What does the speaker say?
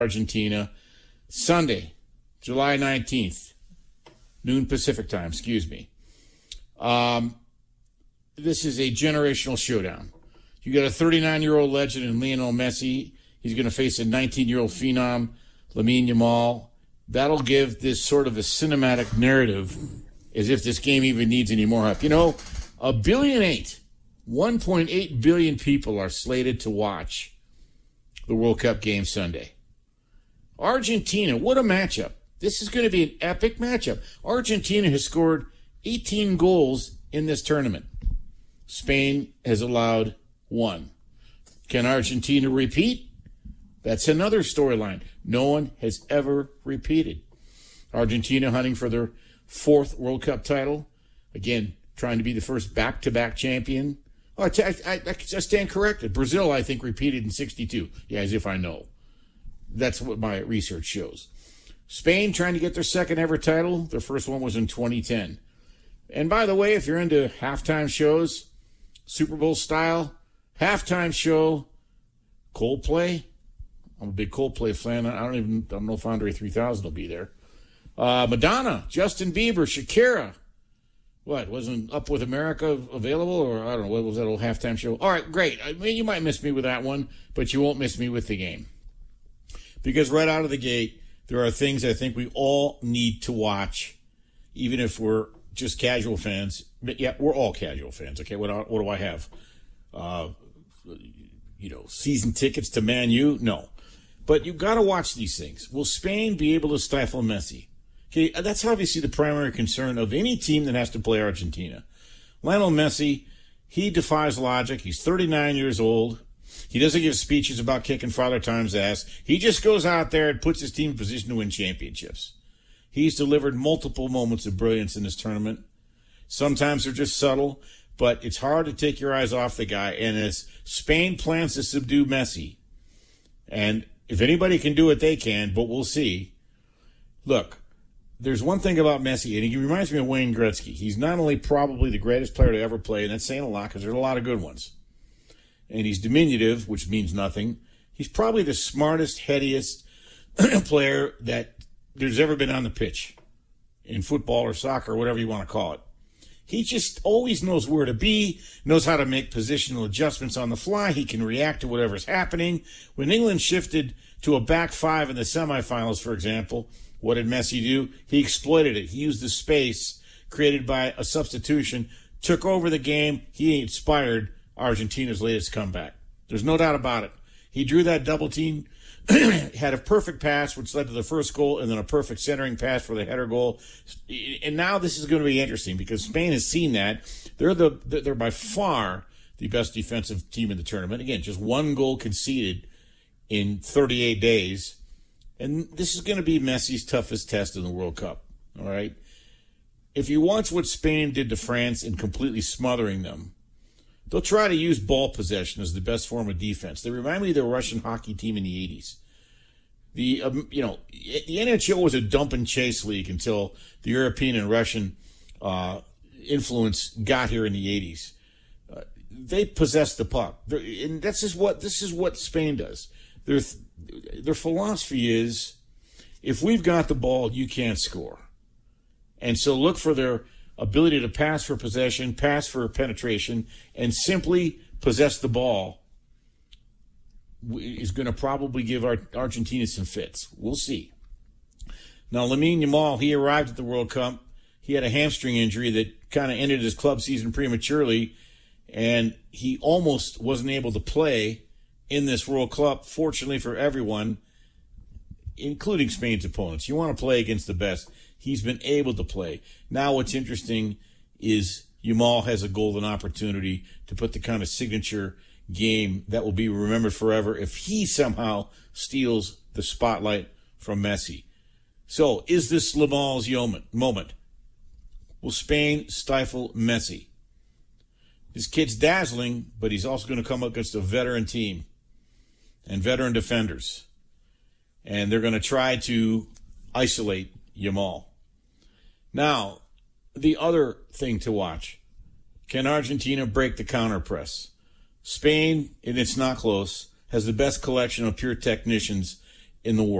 Argentina, Sunday, July 19th, noon Pacific time, excuse me. This is a generational showdown. You got a 39-year-old legend in Lionel Messi. He's going to face a 19-year-old phenom, Lamine Yamal. That'll give this sort of a cinematic narrative as if this game even needs any more hype. You know, 1.8 billion people are slated to watch the World Cup game Sunday. Argentina, what a matchup. This is going to be an epic matchup. Argentina has scored 18 goals in this tournament. Spain has allowed 1. Can Argentina repeat? That's another storyline. No one has ever repeated. Argentina hunting for their 4th World Cup title. Again, trying to be the first back-to-back champion. Oh, I stand corrected. Brazil, I think, repeated in 62. Yeah, as if I know. That's what my research shows. Spain trying to get their 2nd ever title. Their first one was in 2010. And by the way, if you're into halftime shows, Super Bowl style, halftime show, Coldplay. I'm a big Coldplay fan. I don't know if Andre 3000 will be there. Madonna, Justin Bieber, Shakira. What, wasn't Up With America available? Or I don't know, what was that old halftime show? All right, great. I mean, you might miss me with that one, but you won't miss me with the game. Because right out of the gate, there are things I think we all need to watch, even if we're just casual fans. But yeah, we're all casual fans, okay? What do I have? Season tickets to Man U? No. But you've got to watch these things. Will Spain be able to stifle Messi? Okay, that's obviously the primary concern of any team that has to play Argentina. Lionel Messi, he defies logic. He's 39 years old. He doesn't give speeches about kicking Father Time's ass. He just goes out there and puts his team in position to win championships. He's delivered multiple moments of brilliance in this tournament. Sometimes they're just subtle, but it's hard to take your eyes off the guy. And as Spain plans to subdue Messi, and if anybody can do it, they can, but we'll see. Look, there's one thing about Messi, and he reminds me of Wayne Gretzky. He's not only probably the greatest player to ever play, and that's saying a lot because there's a lot of good ones. And he's diminutive, which means nothing. He's probably the smartest, headiest player that there's ever been on the pitch in football or soccer or whatever you want to call it. He just always knows where to be, knows how to make positional adjustments on the fly. He can react to whatever's happening. When England shifted to a back 5 in the semifinals, for example, what did Messi do? He exploited it. He used the space created by a substitution, took over the game. He inspired Argentina's latest comeback. There's no doubt about it. He drew that double team, had a perfect pass, which led to the first goal, and then a perfect centering pass for the header goal. And now this is going to be interesting because Spain has seen that. They're by far the best defensive team in the tournament. Again, just 1 goal conceded in 38 days. And this is going to be Messi's toughest test in the World Cup. All right? If you watch what Spain did to France in completely smothering them, they'll try to use ball possession as the best form of defense. They remind me of the Russian hockey team in the 80s. The NHL was a dump and chase league until the European and Russian influence got here in the 80s. They possessed the puck, and this is what Spain does. Their philosophy is, if we've got the ball, you can't score, and so look for their ability to pass for possession, pass for penetration, and simply possess the ball is going to probably give Argentina some fits. We'll see. Now, Lamine Yamal, he arrived at the World Cup. He had a hamstring injury that kind of ended his club season prematurely, and he almost wasn't able to play in this World Cup. Fortunately for everyone, including Spain's opponents, you want to play against the best. He's been able to play. Now what's interesting is Yamal has a golden opportunity to put the kind of signature game that will be remembered forever if he somehow steals the spotlight from Messi. So, is this Yamal's moment? Will Spain stifle Messi? This kid's dazzling, but he's also going to come up against a veteran team and veteran defenders. And they're going to try to isolate Yamal. Now, the other thing to watch, can Argentina break the counter-press? Spain, and it's not close, has the best collection of pure technicians in the world.